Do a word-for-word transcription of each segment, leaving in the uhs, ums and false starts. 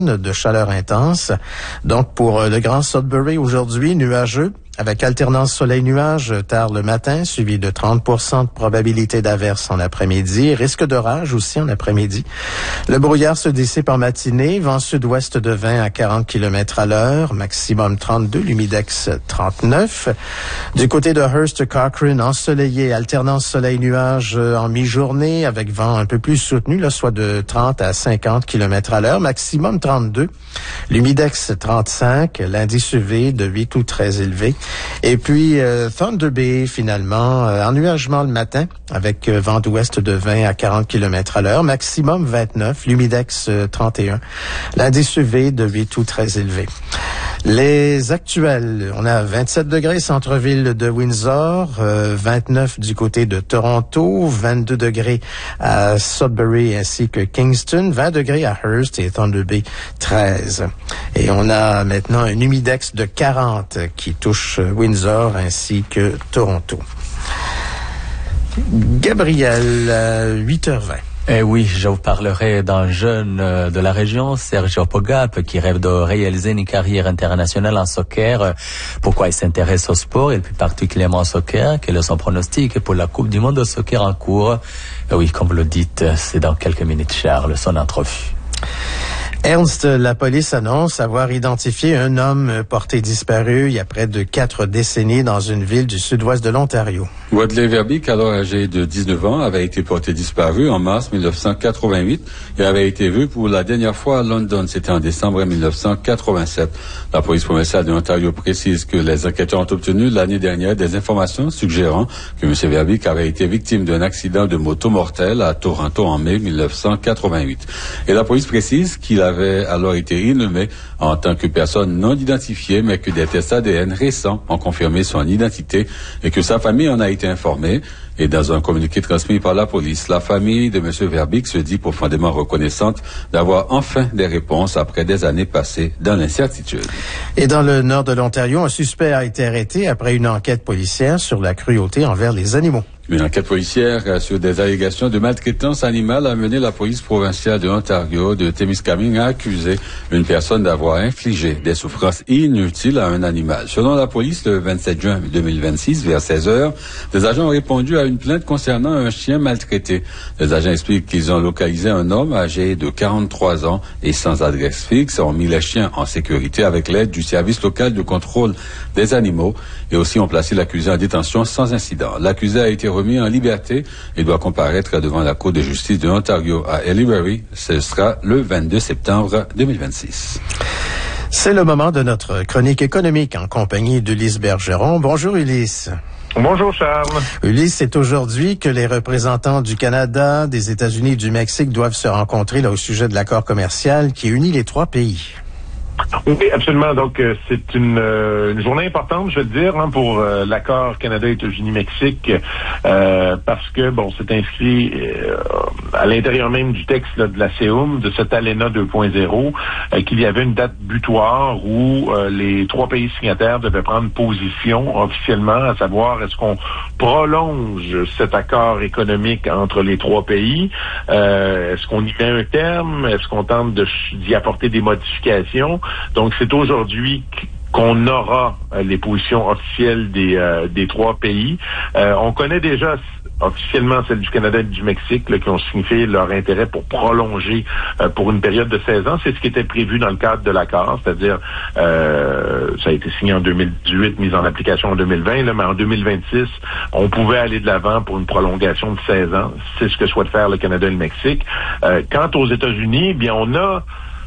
de chaleur intense. Donc, pour le Grand Sudbury, aujourd'hui, nuageux, avec alternance soleil-nuage tard le matin, suivi de trente pour cent de probabilité d'averse en après-midi. Risque d'orage aussi en après-midi. Le brouillard se dissipe en matinée. Vent sud-ouest de vingt à quarante kilomètres à l'heure. Maximum trente-deux, l'humidex trente-neuf. Du côté de Hearst Cochrane, ensoleillé, alternance soleil-nuage en mi-journée, avec vent un peu plus soutenu, là, soit de trente à cinquante kilomètres à l'heure. Maximum trente-deux. L'humidex trente-cinq. L'indice U V de huit ou très élevé. Et puis, euh, Thunder Bay, finalement, euh, ennuagement le matin, avec euh, vent d'ouest de vingt à quarante kilomètres à l'heure, maximum vingt-neuf, l'humidex euh, trente et un, l'indice U V de huit ou très élevé. Les actuels, on a vingt-sept degrés centre-ville de Windsor, euh, vingt-neuf du côté de Toronto, vingt-deux degrés à Sudbury ainsi que Kingston, vingt degrés à Hearst et Thunder Bay, treize. Et on a maintenant un humidex de quarante qui touche Windsor ainsi que Toronto. Gabriel, euh, huit heures vingt. Eh oui, je vous parlerai d'un jeune de la région, Sergio Pogap, qui rêve de réaliser une carrière internationale en soccer. Pourquoi il s'intéresse au sport et plus particulièrement au soccer? Quel est son pronostic pour la Coupe du Monde de soccer en cours? Eh oui, comme vous le dites, c'est dans quelques minutes, Charles, son entrevue. Ernst, la police annonce avoir identifié un homme porté disparu il y a près de quatre décennies dans une ville du sud-ouest de l'Ontario. Wadley Verbeek, alors âgé de dix-neuf ans, avait été porté disparu en mars mille neuf cent quatre-vingt-huit et avait été vu pour la dernière fois à London. C'était en décembre mille neuf cent quatre-vingt-sept. La police provinciale de l'Ontario précise que les enquêteurs ont obtenu l'année dernière des informations suggérant que M. Verbeek avait été victime d'un accident de moto mortel à Toronto en mai mille neuf cent quatre-vingt-huit. Et la police précise qu'il a avait alors été inhumé en tant que personne non identifiée, mais que des tests A D N récents ont confirmé son identité et que sa famille en a été informée. Et dans un communiqué transmis par la police, la famille de M. Verbeek se dit profondément reconnaissante d'avoir enfin des réponses après des années passées dans l'incertitude. Et dans le nord de l'Ontario, un suspect a été arrêté après une enquête policière sur la cruauté envers les animaux. Une enquête policière sur des allégations de maltraitance animale a mené la police provinciale de l'Ontario de Témiscamingue à accuser une personne d'avoir infligé des souffrances inutiles à un animal. Selon la police, le vingt-sept juin deux mille vingt-six, vers seize heures, des agents ont répondu à une plainte concernant un chien maltraité. Les agents expliquent qu'ils ont localisé un homme âgé de quarante-trois ans et sans adresse fixe, ont mis les chiens en sécurité avec l'aide du service local de contrôle des animaux et aussi ont placé l'accusé en détention sans incident. L'accusé a été remis en liberté et doit comparaître devant la Cour de justice de l'Ontario à Ellsbury. Ce sera le vingt-deux septembre deux mille vingt-six. C'est le moment de notre chronique économique en compagnie d'Ulysse Bergeron. Bonjour Ulysse. Bonjour Charles. Ulysse, c'est aujourd'hui que les représentants du Canada, des États-Unis et du Mexique doivent se rencontrer là, au sujet de l'accord commercial qui unit les trois pays. Oui, absolument. Donc, euh, c'est une, euh, une journée importante, je veux dire, hein, pour euh, l'accord Canada-États-Unis-Mexique, euh, parce que, bon, c'est inscrit euh, à l'intérieur même du texte là, de la C E U M, de cet A L E N A deux point zéro, euh, qu'il y avait une date butoir où euh, les trois pays signataires devaient prendre position officiellement, à savoir est-ce qu'on prolonge cet accord économique entre les trois pays, euh, est-ce qu'on y met un terme, est-ce qu'on tente de, d'y apporter des modifications. Donc, c'est aujourd'hui qu'on aura euh, les positions officielles des, euh, des trois pays. Euh, on connaît déjà officiellement celle du Canada et du Mexique là, qui ont signifié leur intérêt pour prolonger euh, pour une période de seize ans. C'est ce qui était prévu dans le cadre de l'accord, c'est-à-dire euh, ça a été signé en deux mille dix-huit, mis en application en deux mille vingt, là, mais en deux mille vingt-six, on pouvait aller de l'avant pour une prolongation de seize ans. C'est ce que souhaite faire le Canada et le Mexique. Euh, quant aux États-Unis, bien on a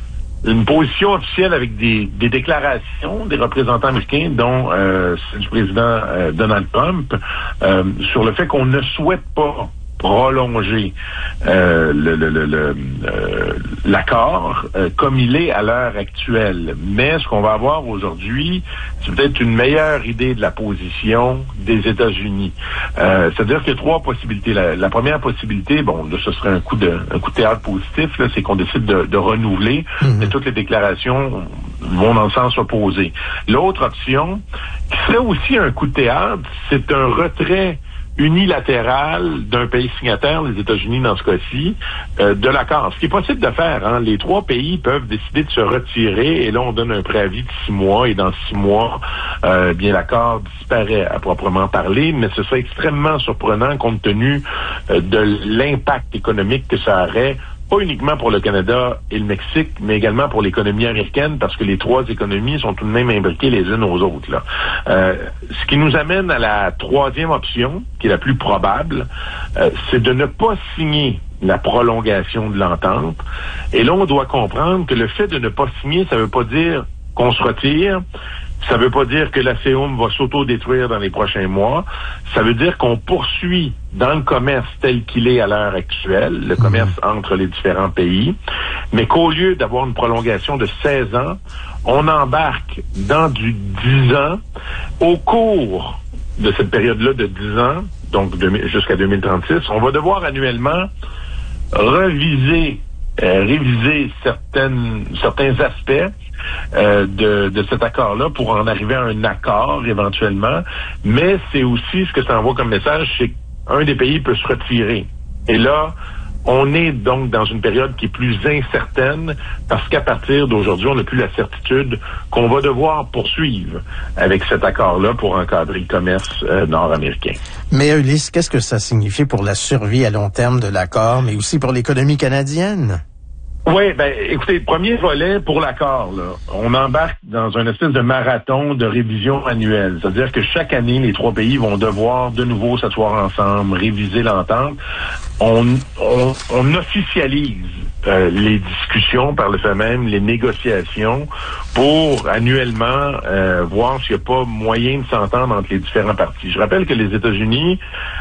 une position officielle avec des, des déclarations des représentants américains, dont euh, celle du président euh, Donald Trump, euh, sur le fait qu'on ne souhaite pas prolonger euh, le, le, le, le, euh, l'accord euh, comme il est à l'heure actuelle. Mais ce qu'on va avoir aujourd'hui, c'est peut-être une meilleure idée de la position des États-Unis. Euh, c'est-à-dire qu'il y a trois possibilités. La, la première possibilité, bon, là, ce serait un coup de, un coup de théâtre positif, là, c'est qu'on décide de, de renouveler, mm-hmm. mais toutes les déclarations vont dans le sens opposé. L'autre option, qui serait aussi un coup de théâtre, c'est un retrait unilatérale d'un pays signataire, les États-Unis dans ce cas-ci, euh, de l'accord. Ce qui est possible de faire, hein, les trois pays peuvent décider de se retirer et là on donne un préavis de six mois et dans six mois, euh, bien l'accord disparaît à proprement parler, mais ce serait extrêmement surprenant compte tenu euh, de l'impact économique que ça aurait, pas uniquement pour le Canada et le Mexique, mais également pour l'économie américaine, parce que les trois économies sont tout de même imbriquées les unes aux autres. Là. Euh, ce qui nous amène à la troisième option, qui est la plus probable, euh, c'est de ne pas signer la prolongation de l'entente. Et là, on doit comprendre que le fait de ne pas signer, ça ne veut pas dire qu'on se retire. Ça ne veut pas dire que la C O M va s'auto-détruire dans les prochains mois. Ça veut dire qu'on poursuit dans le commerce tel qu'il est à l'heure actuelle, le commerce entre les différents pays, mais qu'au lieu d'avoir une prolongation de seize ans, on embarque dans du dix ans au cours de cette période-là de dix ans, donc jusqu'à deux mille trente-six. On va devoir annuellement reviser, euh, réviser certaines, certains aspects Euh, de, de cet accord-là pour en arriver à un accord éventuellement, mais c'est aussi ce que ça envoie comme message, c'est qu'un des pays peut se retirer. Et là, on est donc dans une période qui est plus incertaine parce qu'à partir d'aujourd'hui, on n'a plus la certitude qu'on va devoir poursuivre avec cet accord-là pour encadrer le commerce euh, nord-américain. Mais Ulysse, qu'est-ce que ça signifie pour la survie à long terme de l'accord, mais aussi pour l'économie canadienne? Oui, ben, écoutez, premier volet pour l'accord, là, on embarque dans un espèce de marathon de révision annuelle. C'est-à-dire que chaque année, les trois pays vont devoir de nouveau s'asseoir ensemble, réviser l'entente. On, on, on officialise euh, les discussions, par le fait même, les négociations, pour annuellement euh, voir s'il n'y a pas moyen de s'entendre entre les différents partis. Je rappelle que les États-Unis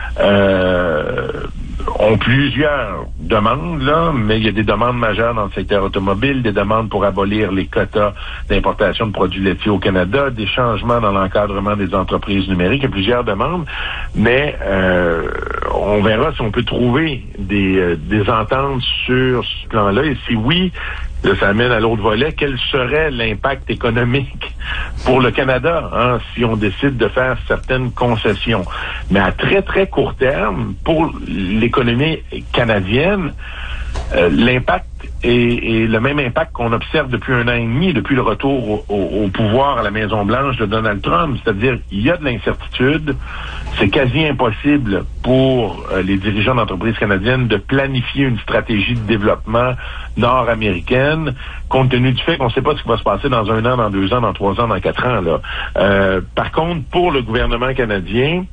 euh, ont plusieurs demandes, là, mais il y a des demandes majeures dans le secteur automobile, des demandes pour abolir les quotas d'importation de produits laitiers au Canada, des changements dans l'encadrement des entreprises numériques, il y a plusieurs demandes, mais euh, on verra si on peut trouver des, euh, des ententes sur ce plan-là, et si oui, là, ça amène à l'autre volet, quel serait l'impact économique pour le Canada, hein, si on décide de faire certaines concessions. Mais à très, très court terme, pour l'économie canadienne, euh, l'impact est, est le même impact qu'on observe depuis un an et demi, depuis le retour au, au, au pouvoir à la Maison-Blanche de Donald Trump. C'est-à-dire, il y a de l'incertitude. C'est quasi impossible pour euh, les dirigeants d'entreprises canadiennes de planifier une stratégie de développement nord-américaine, compte tenu du fait qu'on ne sait pas ce qui va se passer dans un an, dans deux ans, dans trois ans, dans quatre ans. Là. Euh, par contre, pour le gouvernement canadien,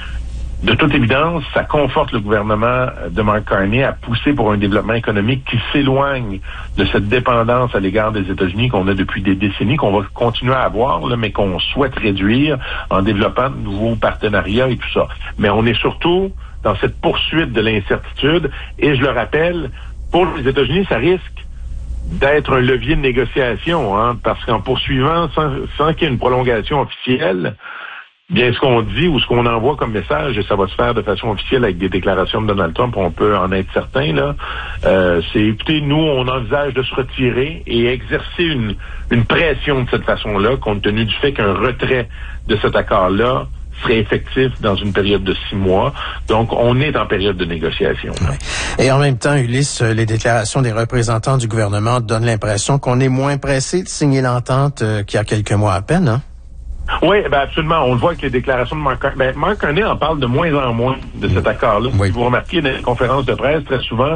de toute évidence, ça conforte le gouvernement de Mark Carney à pousser pour un développement économique qui s'éloigne de cette dépendance à l'égard des États-Unis qu'on a depuis des décennies, qu'on va continuer à avoir, là, mais qu'on souhaite réduire en développant de nouveaux partenariats et tout ça. Mais on est surtout dans cette poursuite de l'incertitude, et je le rappelle, pour les États-Unis, ça risque d'être un levier de négociation, hein, parce qu'en poursuivant sans, sans qu'il y ait une prolongation officielle, bien, ce qu'on dit ou ce qu'on envoie comme message, et ça va se faire de façon officielle avec des déclarations de Donald Trump, on peut en être certain, là, euh, c'est, écoutez, nous, on envisage de se retirer et exercer une, une pression de cette façon-là, compte tenu du fait qu'un retrait de cet accord-là serait effectif dans une période de six mois. Donc, on est en période de négociation. Oui. Et en même temps, Ulysse, les déclarations des représentants du gouvernement donnent l'impression qu'on est moins pressé de signer l'entente euh, qu'il y a quelques mois à peine, hein? Oui, ben absolument. On le voit avec les déclarations de Mark Carney. Ben, Mark Carney en parle de moins en moins de cet accord-là. Oui. Si vous remarquez dans les conférences de presse, très souvent,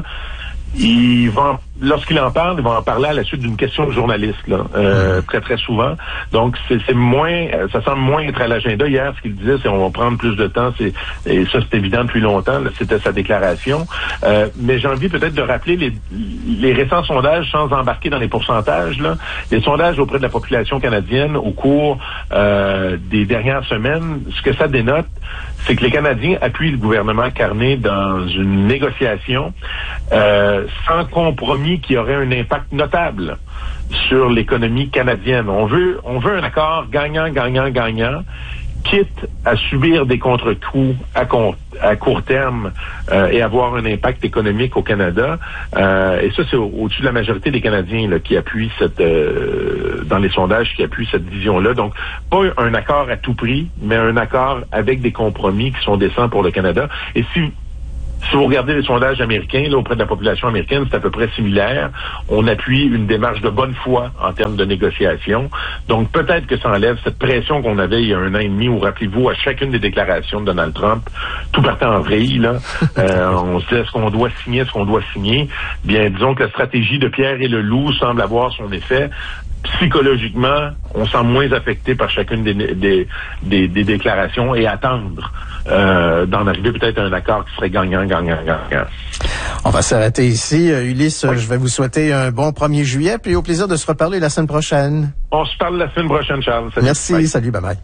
il va, lorsqu'il en parle, il va en parler à la suite d'une question de journaliste, là, euh, très très souvent. Donc c'est, c'est moins, ça semble moins être à l'agenda. Hier, ce qu'il disait, c'est on va prendre plus de temps. C'est, et ça, c'est évident depuis longtemps. Là, c'était sa déclaration. Euh, mais j'ai envie peut-être de rappeler les, les récents sondages, sans embarquer dans les pourcentages. Là, les sondages auprès de la population canadienne au cours euh, des dernières semaines, ce que ça dénote, c'est que les Canadiens appuient le gouvernement Carney dans une négociation euh, sans compromis qui aurait un impact notable sur l'économie canadienne. On veut, on veut un accord gagnant, gagnant, gagnant, quitte à subir des contre-coups à, con, à court terme euh, et avoir un impact économique au Canada. Euh, et ça, c'est au, au-dessus de la majorité des Canadiens là, qui appuient cette, euh, dans les sondages qui appuient cette vision-là. Donc, pas un accord à tout prix, mais un accord avec des compromis qui sont décents pour le Canada. Et si Si vous regardez les sondages américains, là, auprès de la population américaine, c'est à peu près similaire. On appuie une démarche de bonne foi en termes de négociation. Donc, peut-être que ça enlève cette pression qu'on avait il y a un an et demi où, rappelez-vous, à chacune des déclarations de Donald Trump, tout partait en vrille, là. Euh, on se disait, est-ce qu'on doit signer, est-ce qu'on doit signer? Bien, disons que la stratégie de Pierre et le loup semble avoir son effet. Psychologiquement, on semble moins affecté par chacune des, des, des, des déclarations et attendre euh, d'en arriver peut-être à un accord qui serait gagnant, gagnant, gagnant. On va s'arrêter ici. Uh, Ulysse, oui. Je vais vous souhaiter un bon premier juillet, puis au plaisir de se reparler la semaine prochaine. On se parle la semaine prochaine, Charles. Salut. Merci, bye. Salut, bye-bye.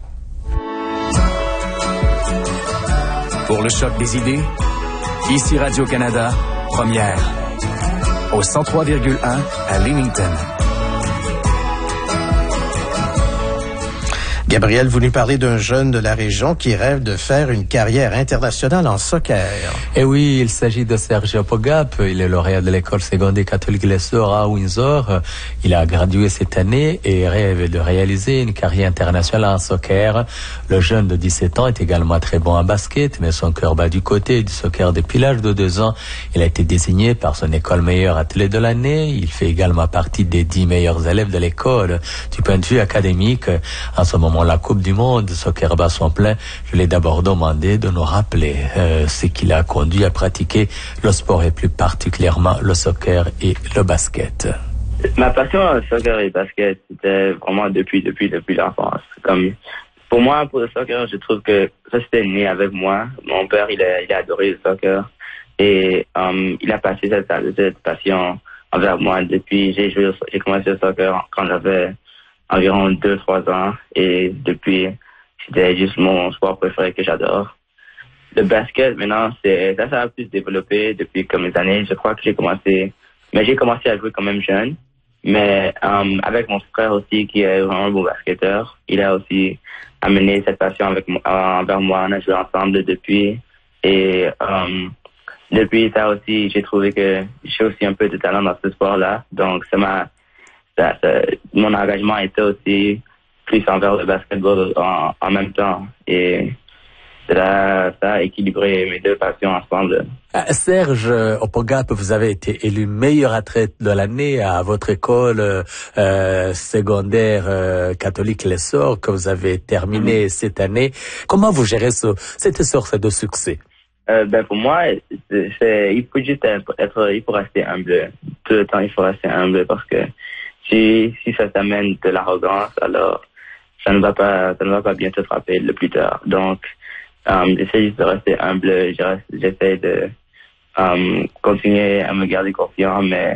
Pour le choc des idées, ici Radio-Canada, première, au cent trois virgule un à Leamington. Gabriel, vous nous parlez d'un jeune de la région qui rêve de faire une carrière internationale en soccer. Eh oui, il s'agit de Sergio Pogap. Il est lauréat de l'école secondaire catholique Lessor à Windsor. Il a gradué cette année et rêve de réaliser une carrière internationale en soccer. Le jeune de dix-sept ans est également très bon en basket, mais son cœur bat du côté du soccer depuis l'âge de deux ans. Il a été désigné par son école meilleur athlète de l'année. Il fait également partie des dix meilleurs élèves de l'école. Du point de vue académique, en ce moment, la Coupe du Monde, soccer bat son plein. Je l'ai d'abord demandé de nous rappeler euh, ce qui l'a conduit à pratiquer le sport et plus particulièrement le soccer et le basket. Ma passion au soccer et basket, c'était vraiment depuis, depuis, depuis l'enfance. Comme, pour moi, pour le soccer, je trouve que ça c'était né avec moi. Mon père, il a, il a adoré le soccer et um, il a passé cette, cette passion envers moi depuis, j'ai joué, j'ai commencé le soccer quand j'avais environ deux, trois ans et depuis, c'était juste mon sport préféré que j'adore. Le basket, maintenant, c'est, ça, ça a plus développé depuis comme les années. Je crois que j'ai commencé, mais j'ai commencé à jouer quand même jeune. Mais, um, avec mon frère aussi, qui est vraiment un bon basketteur, il a aussi amené cette passion avec, envers moi. On a joué ensemble depuis. Et, um, depuis ça aussi, j'ai trouvé que j'ai aussi un peu de talent dans ce sport-là. Donc, ça m'a, Ça, ça, mon engagement était aussi plus envers le basketball en, en même temps. Et ça, ça a équilibré mes deux passions ensemble. Euh, Serge Opogap, vous avez été élu meilleur athlète de l'année à votre école euh, secondaire euh, catholique Lessor que vous avez terminé mmh. cette année. Comment vous gérez ce, cette source de succès? Euh, ben pour moi, c'est, c'est, il faut juste être, être, il faut rester humble. Tout le temps, il faut rester humble parce que si, si ça t'amène de l'arrogance, alors ça ne va pas, ça ne va pas bien te frapper le plus tard. Donc, um, j'essaie juste de rester humble. J'essaie de um, continuer à me garder confiant, mais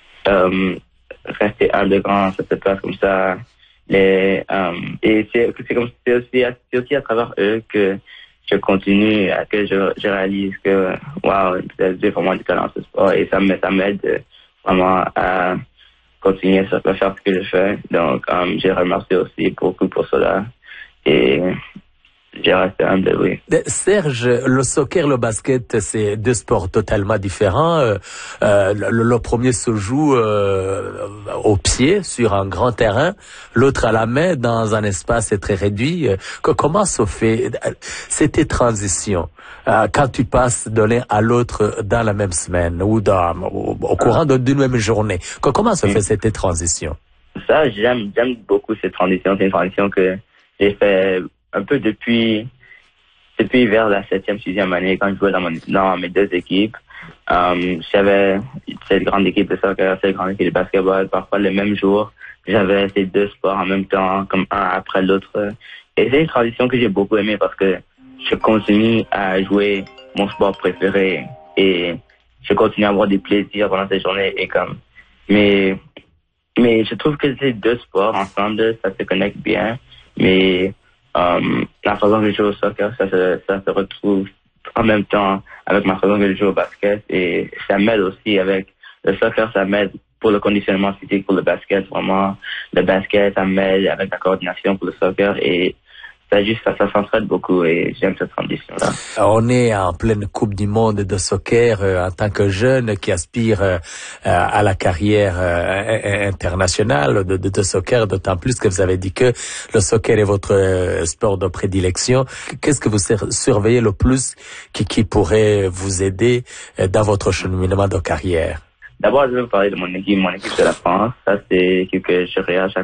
um, rester humble quand ça se passe comme ça. Les, um, et c'est, c'est comme c'est aussi, c'est aussi à travers eux que je continue, à que je, je réalise que waouh, j'ai vraiment du talent ce sport et ça m'aide, ça m'aide vraiment à continuer à faire ce que je fais. Donc, um, j'ai remercié aussi beaucoup pour cela. Et j'ai resté humble, oui. Serge, le soccer, le basket, c'est deux sports totalement différents. Euh, le, le premier se joue euh, au pied, sur un grand terrain. L'autre à la main, dans un espace très réduit. Que, comment se fait cette transition euh, quand tu passes de l'un à l'autre dans la même semaine ou dans, au, au courant ah. d'une même journée? Que, comment se oui. fait cette transition? Ça, j'aime, j'aime beaucoup cette transition. C'est une transition que j'ai fait un peu depuis, depuis vers la septième, sixième année, quand je jouais dans, mon, dans mes deux équipes. Um, j'avais cette grande équipe de soccer, cette grande équipe de basketball. Parfois, le même jour, j'avais ces deux sports en même temps, comme un après l'autre. Et c'est une transition que j'ai beaucoup aimée parce que je continue à jouer mon sport préféré et je continue à avoir des plaisirs pendant cette journée. Et comme, mais, mais je trouve que ces deux sports ensemble, ça se connecte bien. Mais Um, la façon que je joue au soccer, ça se, ça se retrouve en même temps avec ma façon que je joue au basket et ça m'aide aussi avec le soccer, ça m'aide pour le conditionnement physique, pour le basket, vraiment. Le basket, ça m'aide avec la coordination pour le soccer et ça juste, ça, ça s'entraide beaucoup et j'aime cette transition-là. On est en pleine Coupe du Monde de soccer euh, en tant que jeune qui aspire euh, à la carrière euh, internationale de, de, de soccer, d'autant plus que vous avez dit que le soccer est votre euh, sport de prédilection. Qu'est-ce que vous surveillez le plus qui, qui pourrait vous aider euh, dans votre cheminement de carrière? D'abord, je vais vous parler de mon équipe, mon équipe de la France. Ça, c'est l'équipe que je regarde chaque